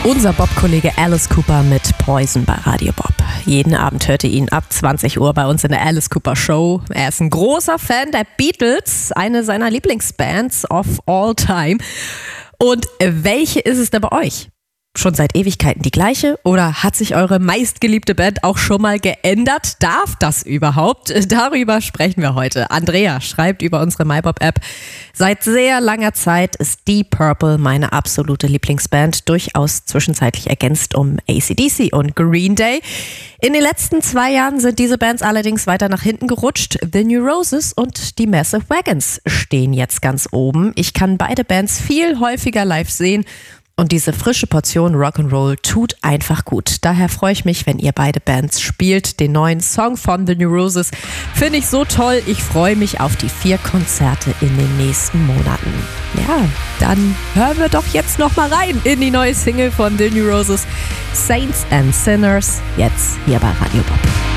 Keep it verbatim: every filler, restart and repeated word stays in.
Unser Bob-Kollege Alice Cooper mit Poison bei Radio Bob. Jeden Abend hört ihr ihn ab zwanzig Uhr bei uns in der Alice Cooper Show. Er ist ein großer Fan der Beatles, eine seiner Lieblingsbands of all time. Und welche ist es denn bei euch? Schon seit Ewigkeiten die gleiche oder hat sich eure meistgeliebte Band auch schon mal geändert? Darf das überhaupt? Darüber sprechen wir heute. Andrea schreibt über unsere MyBob-App: Seit sehr langer Zeit ist Deep Purple meine absolute Lieblingsband, durchaus zwischenzeitlich ergänzt um A C D C und Green Day. In den letzten zwei Jahren sind diese Bands allerdings weiter nach hinten gerutscht. The New Roses und die Massive Wagons stehen jetzt ganz oben. Ich kann beide Bands viel häufiger live sehen. Und diese frische Portion Rock'n'Roll tut einfach gut. Daher freue ich mich, wenn ihr beide Bands spielt. Den neuen Song von The New Roses finde ich so toll. Ich freue mich auf die vier Konzerte in den nächsten Monaten. Ja, dann hören wir doch jetzt noch mal rein in die neue Single von The New Roses, Saints and Sinners, jetzt hier bei Radio Bob.